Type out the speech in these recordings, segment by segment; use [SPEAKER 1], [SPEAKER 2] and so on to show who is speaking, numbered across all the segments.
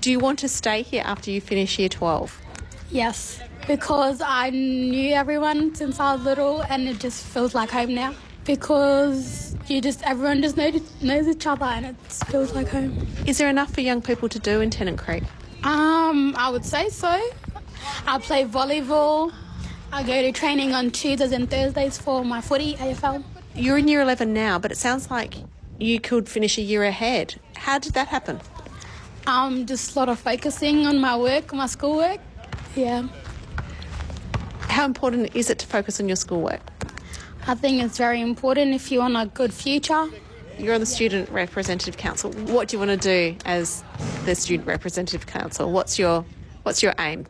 [SPEAKER 1] Do you want to stay here after you finish Year 12?
[SPEAKER 2] Yes, because I knew everyone since I was little and it just feels like home now. Because everyone just knows each other and it feels like home.
[SPEAKER 1] Is there enough for young people to do in Tennant Creek?
[SPEAKER 2] I would say so. I play volleyball. I go to training on Tuesdays and Thursdays for my footy, AFL.
[SPEAKER 1] You're in Year 11 now, but it sounds like you could finish a year ahead. How did that happen?
[SPEAKER 2] Just a lot of focusing on my work, my schoolwork. Yeah.
[SPEAKER 1] How important is it to focus on your schoolwork?
[SPEAKER 2] I think it's very important if you want a good future.
[SPEAKER 1] You're on the Student Representative Council. What do you want to do as the Student Representative Council? What's your aim?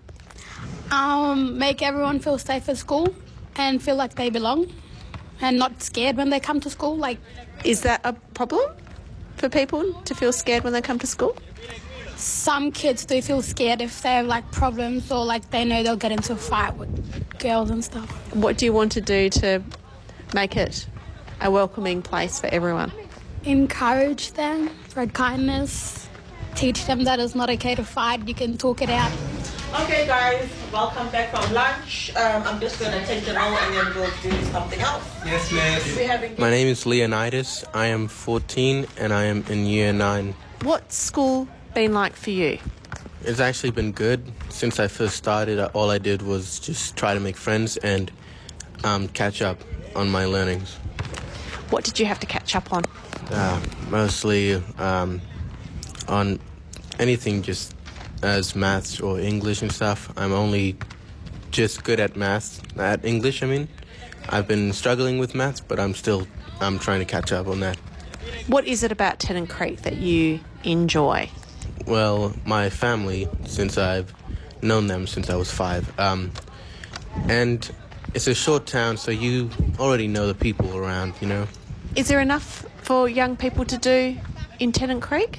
[SPEAKER 2] Make everyone feel safe at school and feel like they belong and not scared when they come to school.
[SPEAKER 1] Is that a problem for people to feel scared when they come to school?
[SPEAKER 2] Some kids do feel scared if they have problems or they know they'll get into a fight with girls and stuff.
[SPEAKER 1] What do you want to do to make it a welcoming place for everyone?
[SPEAKER 2] Encourage them, spread kindness, teach them that it's not okay to fight, you can talk it out.
[SPEAKER 3] Okay guys, welcome back from lunch. I'm just going to take it all and then we'll do something else.
[SPEAKER 4] Yes, miss. My name is Leonidas. I am 14 and I am in Year 9.
[SPEAKER 1] What's school been like for you?
[SPEAKER 4] It's actually been good. Since I first started, all I did was just try to make friends and catch up on my learnings.
[SPEAKER 1] What did you have to catch up on?
[SPEAKER 4] Mostly on anything just as maths or English and stuff. I'm only just good at English, I mean. I've been struggling with maths, but I'm trying to catch up on that.
[SPEAKER 1] What is it about Tennant Creek that you enjoy?
[SPEAKER 4] Well, my family, since I've known them since I was 5. And it's a short town, so you already know the people around, you know.
[SPEAKER 1] Is there enough for young people to do in Tennant Creek?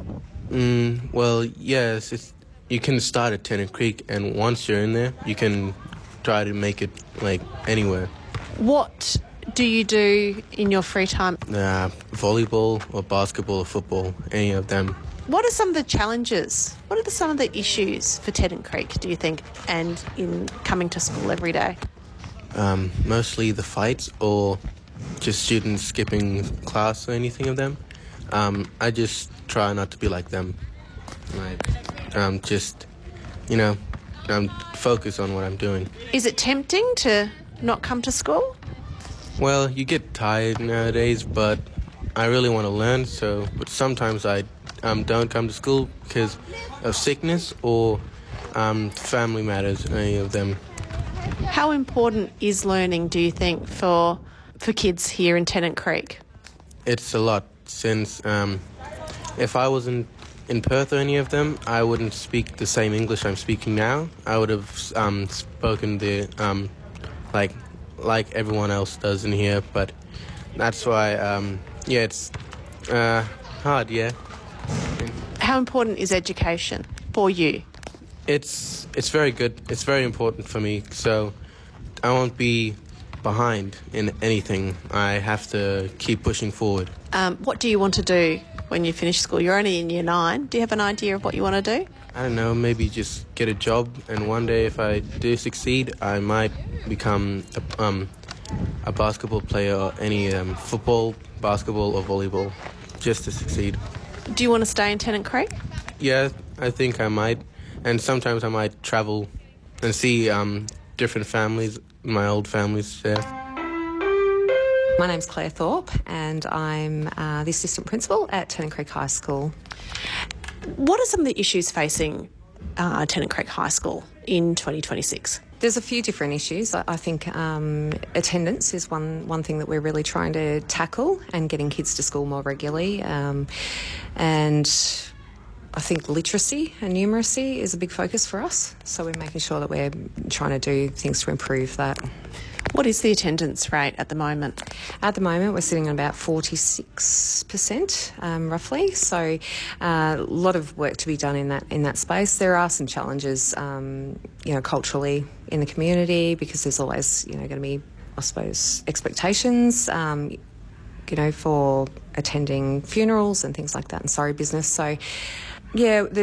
[SPEAKER 4] Well, yes. You can start at Tennant Creek, and once you're in there, you can try to make it, anywhere. What
[SPEAKER 1] do you do in your free time?
[SPEAKER 4] Volleyball or basketball or football, any of them.
[SPEAKER 1] What are some of the challenges? What are some of the issues for Tennant Creek, do you think, and in coming to school every day?
[SPEAKER 4] Mostly the fights or just students skipping class or anything of them. I just try not to be like them. Focus on what I'm doing.
[SPEAKER 1] Is it tempting to not come to school?
[SPEAKER 4] Well, you get tired nowadays, but I really want to learn, but sometimes I don't come to school because of sickness or family matters, any of them.
[SPEAKER 1] How important is learning, do you think, for kids here in Tennant Creek?
[SPEAKER 4] It's a lot, since if I wasn't in Perth or any of them, I wouldn't speak the same English I'm speaking now. I would have spoken like everyone else does in here, but that's why, it's hard, yeah.
[SPEAKER 1] How important is education for you?
[SPEAKER 4] It's very good. It's very important for me, so I won't be behind in anything. I have to keep pushing forward.
[SPEAKER 1] What do you want to do when you finish school? You're only in Year 9. Do you have an idea of what you want to do?
[SPEAKER 4] I don't know, maybe just get a job, and one day if I do succeed, I might become a basketball player or any football, basketball or volleyball, just to succeed.
[SPEAKER 1] Do you want to stay in Tennant Creek?
[SPEAKER 4] Yeah, I think I might. And sometimes I might travel and see different families, my old families there.
[SPEAKER 5] My name's Claire Thorpe and I'm the Assistant Principal at Tennant Creek High School.
[SPEAKER 1] What are some of the issues facing Tennant Creek High School in 2026?
[SPEAKER 5] There's a few different issues. I think attendance is one thing that we're really trying to tackle, and getting kids to school more regularly. And I think literacy and numeracy is a big focus for us. So we're making sure that we're trying to do things to improve that.
[SPEAKER 1] What is the attendance rate at the moment?
[SPEAKER 5] At the moment, we're sitting at about 46%, roughly. So a lot of work to be done in that space. There are some challenges, culturally in the community, because there's always, going to be, I suppose, expectations, for attending funerals and things like that, and sorry business. So, yeah.